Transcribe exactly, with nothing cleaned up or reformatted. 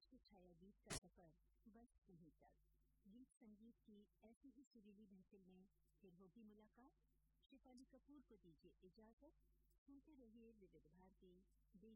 से छाया गीत का सफर बस यहीं तक। गीत संगीत की ऐसी ही सुरीली महफिल में फिर होगी मुलाकात। शिफाली कपूर को दीजिए इजाजत। सुनते रहिए विविध भारती।